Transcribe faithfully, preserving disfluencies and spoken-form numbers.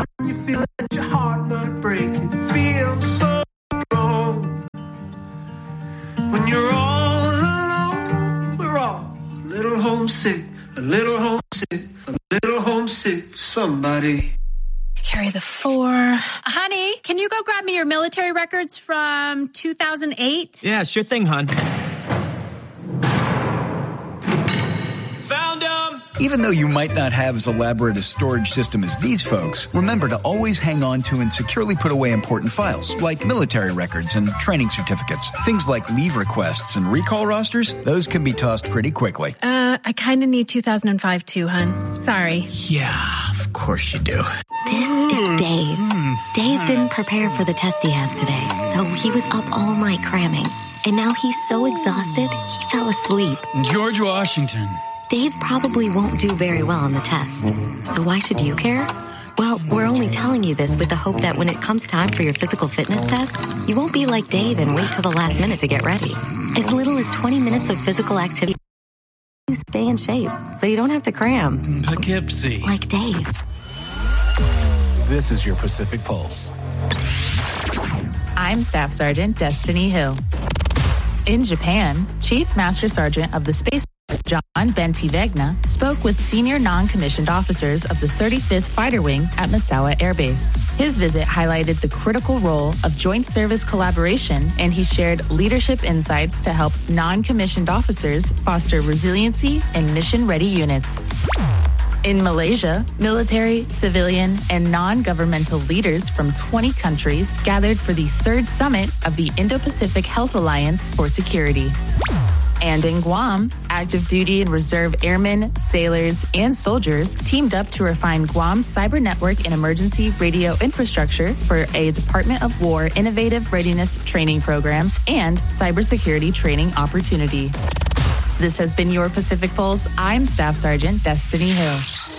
when you feel that your heart might break. It feels so wrong when you're all alone. We're all a little homesick, a little homesick, a little homesick for somebody. Carry the four. Honey, can you go grab me your military records from two thousand eight? Yeah, sure thing, hon. Found them! Even though you might not have as elaborate a storage system as these folks, remember to always hang on to and securely put away important files, like military records and training certificates. Things like leave requests and recall rosters, those can be tossed pretty quickly. Uh, I kind of need two thousand five too, hun. Sorry. Yeah, of course you do. This is Dave. Dave didn't prepare for the test he has today, so he was up all night cramming. And now he's so exhausted, he fell asleep. George Washington. Dave probably won't do very well on the test. So why should you care? Well, we're only telling you this with the hope that when it comes time for your physical fitness test, you won't be like Dave and wait till the last minute to get ready. As little as twenty minutes of physical activity, you stay in shape, so you don't have to cram. Poughkeepsie. Like Dave. This is your Pacific Pulse. I'm Staff Sergeant Destiny Hill. In Japan, Chief Master Sergeant of the Space John Bentivegna spoke with senior non-commissioned officers of the thirty-fifth Fighter Wing at Misawa Air Base. His visit highlighted the critical role of joint service collaboration, and he shared leadership insights to help non-commissioned officers foster resiliency in mission-ready units. In Malaysia, military, civilian, and non-governmental leaders from twenty countries gathered for the third summit of the Indo-Pacific Health Alliance for Security. And in Guam, active duty and reserve airmen, sailors, and soldiers teamed up to refine Guam's cyber network and emergency radio infrastructure for a Department of War innovative readiness training program and cybersecurity training opportunity. This has been your Pacific Pulse. I'm Staff Sergeant Destiny Hill.